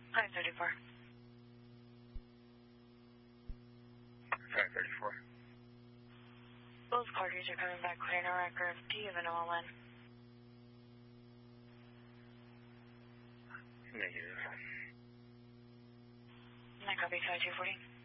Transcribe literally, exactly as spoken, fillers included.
five thirty-four. five thirty-four. Both parties are coming back clear, no record. Do you have an O L N? Negative. I copy five two forty.